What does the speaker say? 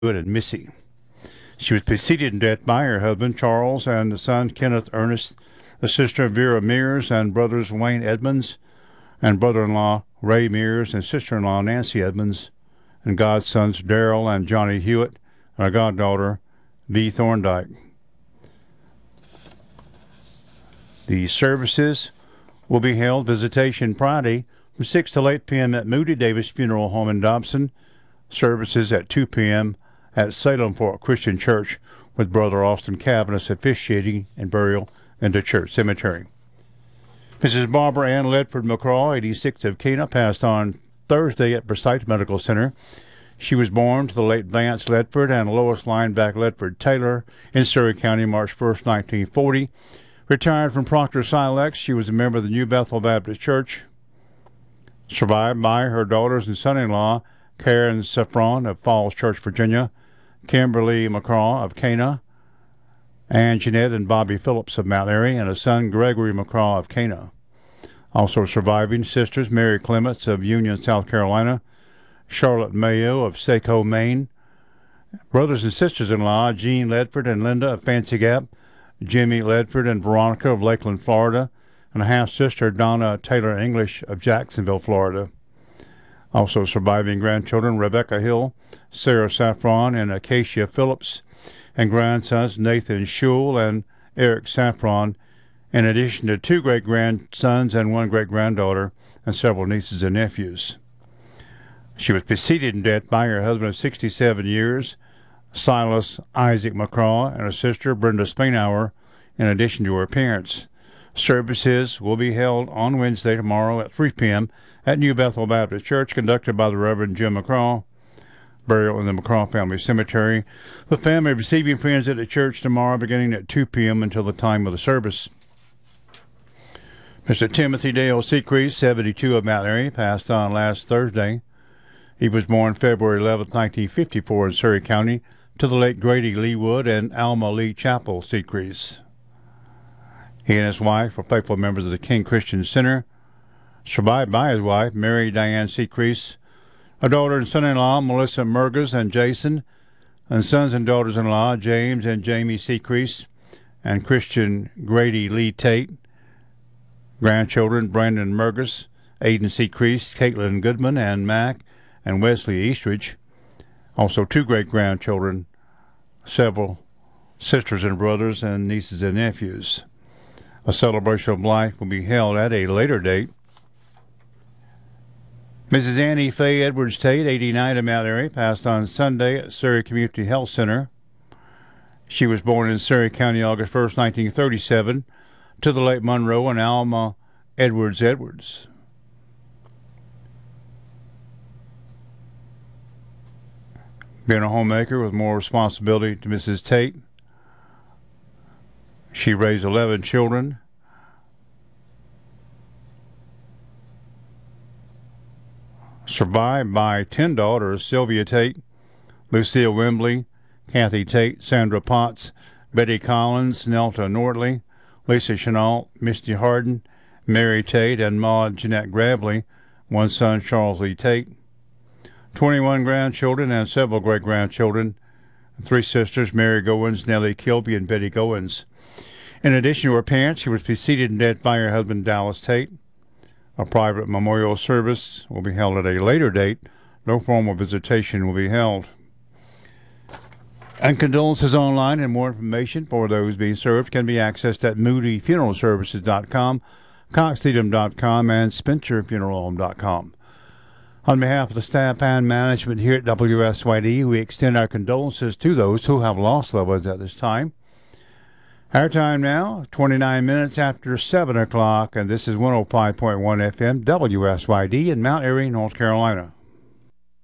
and Missy. She was preceded in death by her husband, Charles, and the son, Kenneth Ernest, the sister, Vera Mears, and brothers, Wayne Edmonds, and brother-in-law, Ray Mears, and sister-in-law, Nancy Edmonds, and godsons, Darrell and Johnny Hewitt, and a goddaughter, V. Thorndike. The services will be held Visitation Friday from 6 to 8 p.m. at Moody Davis Funeral Home in Dobson. Services at 2 p.m. at Salem Fork Christian Church, with Brother Austin Cavanis officiating and burial in the church cemetery. Mrs. Barbara Ann Ledford McCraw, 86 of Kena, passed on Thursday at Forsyth Medical Center. She was born to the late Vance Ledford and Lois Lineback Ledford Taylor in Surrey County, March 1st, 1940. Retired from Proctor Silex, she was a member of the New Bethel Baptist Church. Survived by her daughters and son-in-law, Karen Saffron of Falls Church, Virginia, Kimberly McCraw of Cana, and Jeanette and Bobby Phillips of Mount Airy, and a son, Gregory McCraw of Cana. Also surviving sisters, Mary Clements of Union, South Carolina, Charlotte Mayo of Saco, Maine, brothers and sisters-in-law, Jean Ledford and Linda of Fancy Gap, Jimmy Ledford and Veronica of Lakeland, Florida, and a half-sister, Donna Taylor English of Jacksonville, Florida. Also surviving grandchildren, Rebecca Hill, Sarah Saffron, and Acacia Phillips, and grandsons, Nathan Schul and Eric Saffron, in addition to 2 great-grandsons and 1 great-granddaughter, and several nieces and nephews. She was preceded in death by her husband of 67 years, Silas Isaac McCraw, and her sister, Brenda Spainhour, in addition to her parents. Services will be held on Wednesday, tomorrow, at 3 p.m. at New Bethel Baptist Church, conducted by the Reverend Jim McCraw. Burial in the McCraw Family Cemetery. The family receiving friends at the church tomorrow, beginning at 2 p.m. until the time of the service. Mr. Timothy Dale Secreest, 72 of Mount Airy, passed on last Thursday. He was born February 11, 1954 in Surrey County to the late Grady Leewood and Alma Lee Chapel Secreest. He and his wife were faithful members of the King Christian Center. Survived by his wife, Mary Diane Secreest, a daughter and son-in-law, Melissa Merges and Jason, and sons and daughters-in-law, James and Jamie Secreest, and Christian Grady Lee Tate. Grandchildren, Brandon Merges, Aiden Secreest, Caitlin Goodman, and Mac, and Wesley Eastridge. Also 2 great-grandchildren, several sisters and brothers, and nieces and nephews. A celebration of life will be held at a later date. Mrs. Annie Faye Edwards Tate, 89 of Mount Airy, passed on Sunday at Surrey Community Health Center. She was born in Surrey County, August 1st, 1937, to the late Monroe and Alma Edwards. Being a homemaker with more responsibility to Mrs. Tate, she raised 11 children. Survived by 10 daughters, Sylvia Tate, Lucille Wembley, Kathy Tate, Sandra Potts, Betty Collins, Nelta Nordley, Lisa Chenault, Misty Harden, Mary Tate, and Maud Jeanette Gravely, 1 son, Charles Lee Tate. 21 grandchildren and several great-grandchildren, 3 sisters, Mary Goins, Nellie Kilby, and Betty Goins. In addition to her parents, she was preceded in death by her husband, Dallas Tate. A private memorial service will be held at a later date. No formal visitation will be held. And condolences online and more information for those being served can be accessed at moodyfuneralservices.com, coxedom.com, and spencerfuneralhome.com. On behalf of the staff and management here at WSYD, we extend our condolences to those who have lost loved ones at this time. Our time now, 29 minutes after 7 o'clock, and this is 105.1 FM WSYD in Mount Airy, North Carolina.